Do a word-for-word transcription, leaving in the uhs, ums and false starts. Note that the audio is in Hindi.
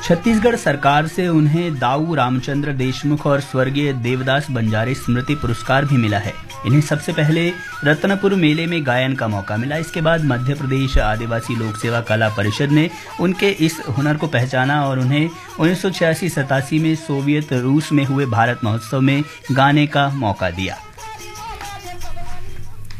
छत्तीसगढ़ सरकार से उन्हें दाऊ रामचंद्र देशमुख और स्वर्गीय देवदास बंजारे स्मृति पुरस्कार भी मिला है। इन्हें सबसे पहले रत्नपुर मेले में गायन का मौका मिला। इसके बाद मध्य प्रदेश आदिवासी लोक सेवा कला परिषद ने उनके इस हुनर को पहचाना और उन्हें उन्नीस सौ छियासी सतासी में सोवियत रूस में हुए भारत महोत्सव में गाने का मौका दिया।